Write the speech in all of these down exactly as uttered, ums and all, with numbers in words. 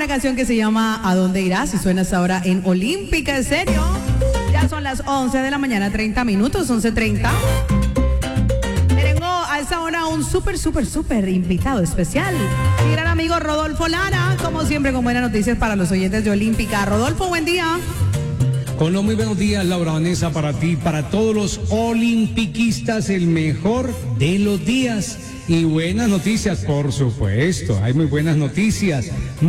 canción que se llama ¿A dónde irás? Y suena hasta ahora en Olímpica Estéreo. Ya son las once de la mañana, treinta minutos, once treinta. Tengo a esta hora un súper, súper, súper invitado especial. Mi gran amigo Rodolfo Lara, como siempre con buenas noticias para los oyentes de Olímpica. Rodolfo, buen día. Hola, muy buenos días, Laura Vanessa, para ti, para todos los olimpiquistas, el mejor de los días. Y buenas noticias, por supuesto, hay muy buenas noticias.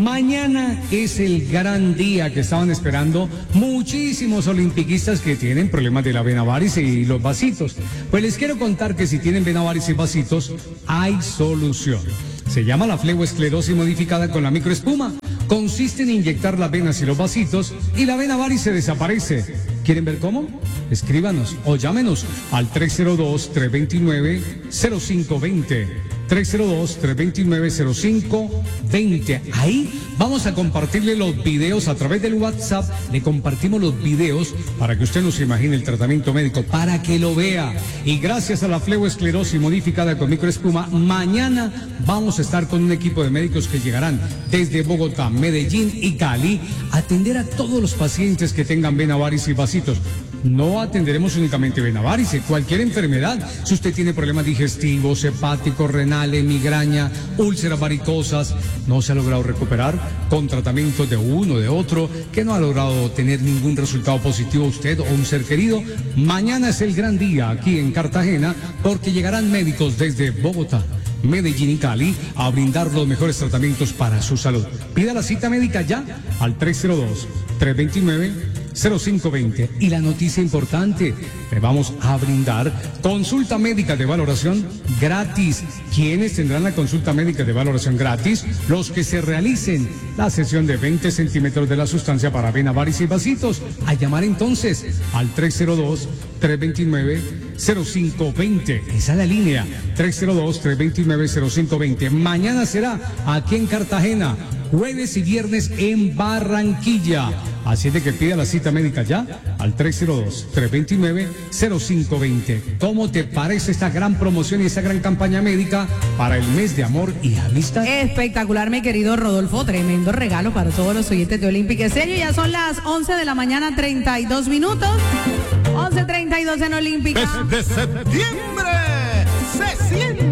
Mañana es el gran día que estaban esperando muchísimos olimpiquistas que tienen problemas de la vena varice y los vasitos. Pues les quiero contar que si tienen vena varice y vasitos, hay solución. Se llama la fleboesclerosis modificada con la microespuma. Consiste en inyectar las venas y los vasitos y la vena varice desaparece. ¿Quieren ver cómo? Escríbanos o llámenos al tres cero dos, tres dos nueve, cero cinco dos cero. tres cero dos, tres dos nueve, cero cinco dos cero. Ahí vamos a compartirle los videos a través del WhatsApp. Le compartimos los videos para que usted nos imagine el tratamiento médico, para que lo vea. Y gracias a la fleboesclerosis modificada con microespuma, mañana vamos a estar con un equipo de médicos que llegarán desde Bogotá, Medellín y Cali a atender a todos los pacientes que tengan vena varice y vasitos. No atenderemos únicamente vena varice, cualquier enfermedad. Si usted tiene problemas digestivos, hepáticos, renales, migraña, úlceras varicosas, no se ha logrado recuperar con tratamientos de uno, de otro, que no ha logrado tener ningún resultado positivo usted o un ser querido, mañana es el gran día aquí en Cartagena porque llegarán médicos desde Bogotá, Medellín y Cali a brindar los mejores tratamientos para su salud. Pida la cita médica ya al tres cero dos, tres dos nueve, cero cinco dos cero. Y la noticia importante, le vamos a brindar consulta médica de valoración gratis. ¿Quiénes tendrán la consulta médica de valoración gratis? Los que se realicen la sesión de veinte centímetros de la sustancia para vena varice y vasitos. A llamar entonces al tres cero dos, tres dos nueve, cero cinco dos cero. Esa es la línea, tres cero dos, tres dos nueve, cero cinco dos cero. Mañana será aquí en Cartagena, jueves y viernes en Barranquilla. Así de que pida la cita médica ya al tres cero dos, tres dos nueve, cero cinco dos cero. ¿Cómo te parece esta gran promoción y esta gran campaña médica para el mes de amor y amistad? Espectacular, mi querido Rodolfo. Tremendo regalo para todos los oyentes de Olímpica Estéreo. Ya son las once de la mañana, treinta y dos minutos. once treinta y dos en Olímpica. Desde septiembre se siente